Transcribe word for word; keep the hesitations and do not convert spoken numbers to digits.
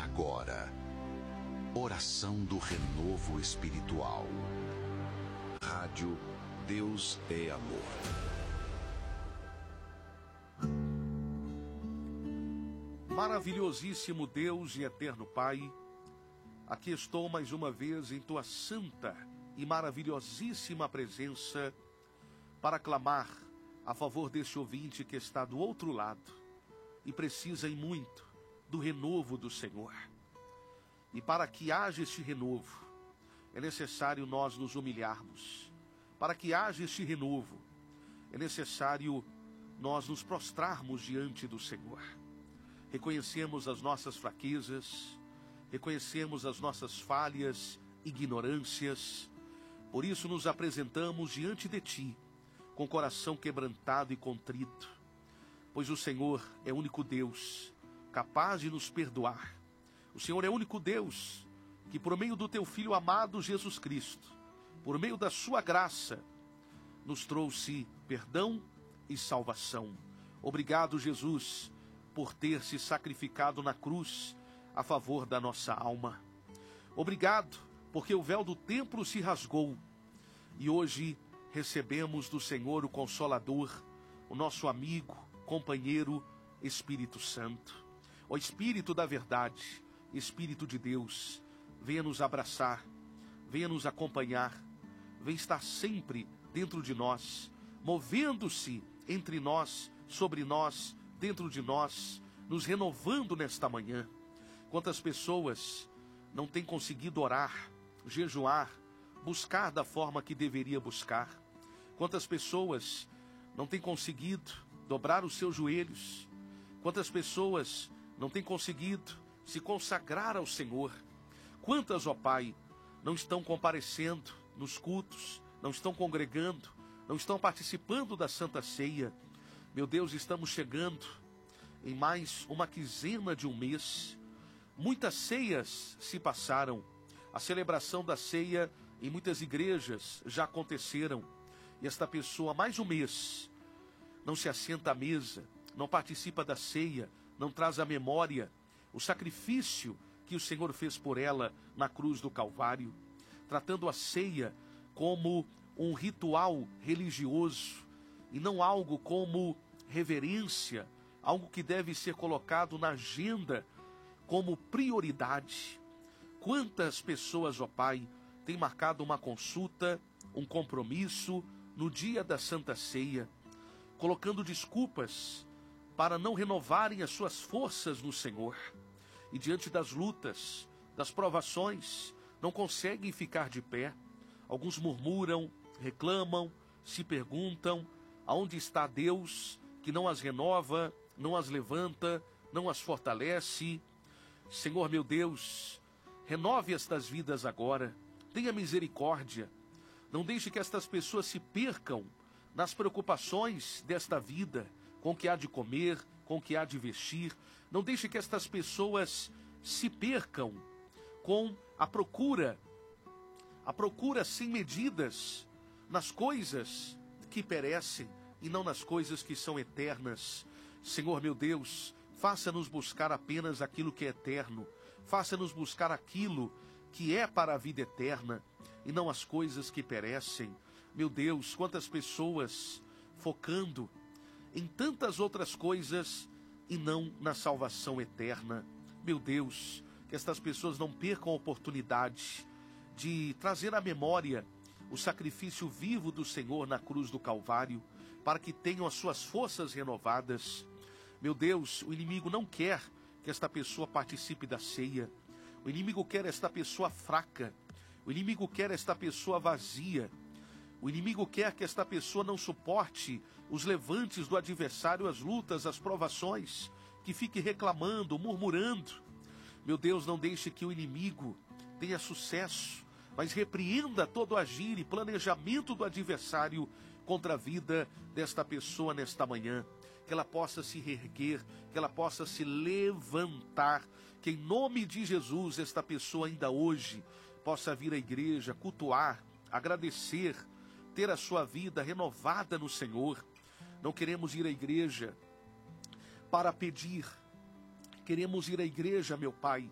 agora, oração do renovo espiritual. Rádio Deus é Amor. Maravilhosíssimo Deus e eterno Pai, aqui estou mais uma vez em Tua santa e maravilhosíssima presença para clamar a favor desse ouvinte que está do outro lado e precisa em muito do renovo do Senhor. E para que haja este renovo, é necessário nós nos humilharmos. Para que haja este renovo, é necessário nós nos prostrarmos diante do Senhor. Reconhecemos as nossas fraquezas, reconhecemos as nossas falhas, ignorâncias. Por isso nos apresentamos diante de Ti, com coração quebrantado e contrito. Pois o Senhor é o único Deus capaz de nos perdoar. O Senhor é o único Deus que, por meio do Teu Filho amado Jesus Cristo, por meio da Sua graça, nos trouxe perdão e salvação. Obrigado, Jesus, por ter se sacrificado na cruz a favor da nossa alma. Obrigado, porque o véu do templo se rasgou e hoje recebemos do Senhor o Consolador, o nosso amigo, companheiro, Espírito Santo. Ó Espírito da verdade, Espírito de Deus, venha nos abraçar, venha nos acompanhar, venha estar sempre dentro de nós, movendo-se entre nós, sobre nós, dentro de nós, nos renovando nesta manhã. Quantas pessoas não têm conseguido orar, jejuar, buscar da forma que deveria buscar? Quantas pessoas não têm conseguido dobrar os seus joelhos? Quantas pessoas não têm conseguido se consagrar ao Senhor? Quantas, ó Pai, não estão comparecendo nos cultos, não estão congregando, não estão participando da Santa Ceia? Meu Deus, estamos chegando em mais uma quinzena de um mês. Muitas ceias se passaram. A celebração da ceia em muitas igrejas já aconteceram. E esta pessoa, mais um mês, não se assenta à mesa, não participa da ceia, não traz à memória o sacrifício que o Senhor fez por ela na cruz do Calvário, tratando a ceia como um ritual religioso e não algo como reverência, algo que deve ser colocado na agenda como prioridade. Quantas pessoas, ó Pai, têm marcado uma consulta, um compromisso no dia da Santa Ceia, colocando desculpas para não renovarem as suas forças no Senhor. E diante das lutas, das provações, não conseguem ficar de pé. Alguns murmuram, reclamam, se perguntam aonde está Deus que não as renova, não as levanta, não as fortalece. Senhor meu Deus, renove estas vidas agora, tenha misericórdia. Não deixe que estas pessoas se percam nas preocupações desta vida, com o que há de comer, com o que há de vestir. Não deixe que estas pessoas se percam com a procura, a procura sem medidas nas coisas que perecem e não nas coisas que são eternas. Senhor meu Deus, faça-nos buscar apenas aquilo que é eterno, faça-nos buscar aquilo que é para a vida eterna e não as coisas que perecem. Meu Deus, quantas pessoas focando em tantas outras coisas e não na salvação eterna. Meu Deus, que estas pessoas não percam a oportunidade de trazer à memória o sacrifício vivo do Senhor na cruz do Calvário, para que tenham as suas forças renovadas. Meu Deus, o inimigo não quer que esta pessoa participe da ceia. O inimigo quer esta pessoa fraca. O inimigo quer esta pessoa vazia. O inimigo quer que esta pessoa não suporte os levantes do adversário, as lutas, as provações, que fique reclamando, murmurando. Meu Deus, não deixe que o inimigo tenha sucesso, mas repreenda todo o agir e planejamento do adversário contra a vida desta pessoa nesta manhã. Que ela possa se reerguer, que ela possa se levantar, que em nome de Jesus esta pessoa ainda hoje possa vir à igreja, cultuar, agradecer, ter a sua vida renovada no Senhor. Não queremos ir à igreja para pedir, queremos ir à igreja, meu Pai,